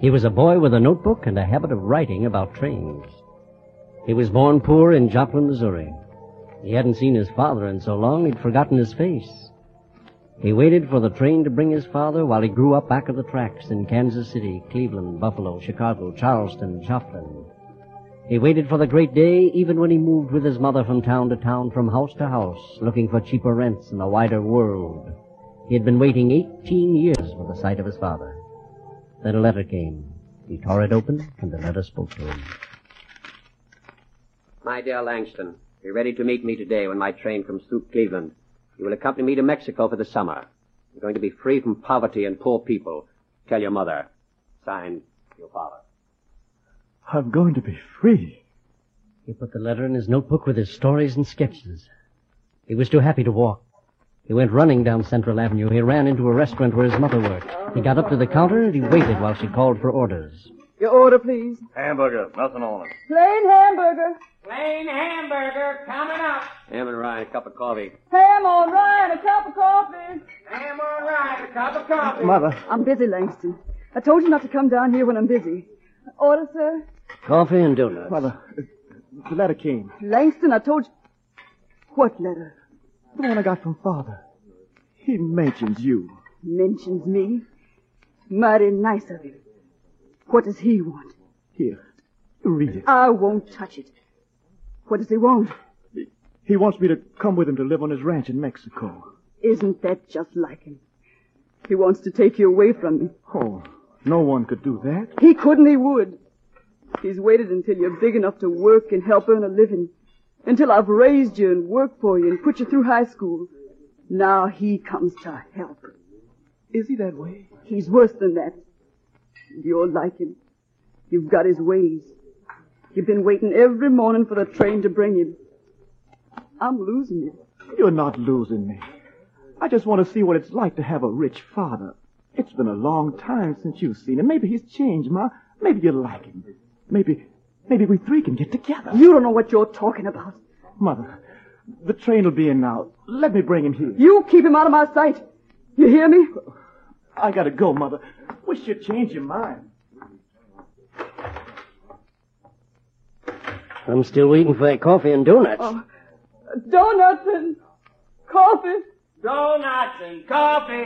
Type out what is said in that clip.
He was a boy with a notebook and a habit of writing about trains. He was born poor in Joplin, Missouri. He hadn't seen his father in so long he'd forgotten his face. He waited for the train to bring his father while he grew up back of the tracks in Kansas City, Cleveland, Buffalo, Chicago, Charleston, Joplin. He waited for the great day even when he moved with his mother from town to town, from house to house, looking for cheaper rents and a wider world. He had been waiting 18 years for the sight of his father. Then a letter came. He tore it open, and the letter spoke to him. My dear Langston, be ready to meet me today when my train comes through Cleveland. You will accompany me to Mexico for the summer. You're going to be free from poverty and poor people. Tell your mother. Signed, your father. I'm going to be free. He put the letter in his notebook with his stories and sketches. He was too happy to walk. He went running down Central Avenue. He ran into a restaurant where his mother worked. He got up to the counter and he waited while she called for orders. Your order, please. Hamburger, nothing on it. Plain hamburger. Plain hamburger coming up. Ham and rye, a cup of coffee. Ham on rye and a cup of coffee. Ham on rye, a cup of coffee. Mother. I'm busy, Langston. I told you not to come down here when I'm busy. Order, sir? Coffee and donuts. Mother, the letter came. Langston, I told you... What letter? The one I got from Father. He mentions you. Mentions me? Mighty nice of him. What does he want? Here, read it. I won't touch it. What does he want? He wants me to come with him to live on his ranch in Mexico. Isn't that just like him? He wants to take you away from me. Oh, no one could do that. He couldn't, he would. He's waited until you're big enough to work and help earn a living. Until I've raised you and worked for you and put you through high school. Now he comes to help. Is he that way? He's worse than that. You're like him. You've got his ways. You've been waiting every morning for the train to bring him. I'm losing you. You're not losing me. I just want to see what it's like to have a rich father. It's been a long time since you've seen him. Maybe he's changed, Ma. Maybe you like him. Maybe we three can get together. You don't know what you're talking about. Mother, the train will be in now. Let me bring him here. You keep him out of my sight. You hear me? I gotta go, Mother. Wish you'd change your mind. I'm still waiting for that coffee and donuts. Oh, donuts and coffee. Donuts and coffee.